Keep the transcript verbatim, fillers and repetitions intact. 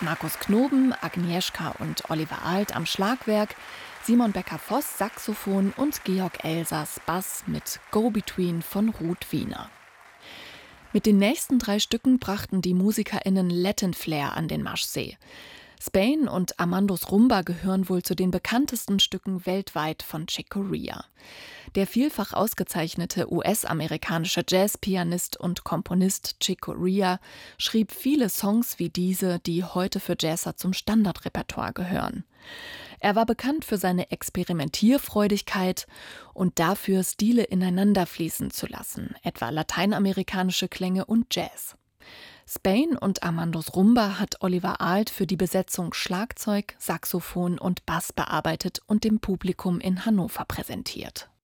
Markus Knoben, Agnieszka und Oliver Alt am Schlagwerk, Simon Becker-Voss Saxophon und Georg Elsers Bass mit Go Between von Ruth Wiener. Mit den nächsten drei Stücken brachten die MusikerInnen Latin Flair an den Maschsee. Spain und Armandos Rumba gehören wohl zu den bekanntesten Stücken weltweit von Chick Corea. Der vielfach ausgezeichnete U S-amerikanische Jazzpianist und Komponist Chick Corea schrieb viele Songs wie diese, die heute für Jazzer zum Standardrepertoire gehören. Er war bekannt für seine Experimentierfreudigkeit und dafür, Stile ineinander fließen zu lassen, etwa lateinamerikanische Klänge und Jazz. Spain und Armandos Rumba hat Oliver Alt für die Besetzung Schlagzeug, Saxophon und Bass bearbeitet und dem Publikum in Hannover präsentiert.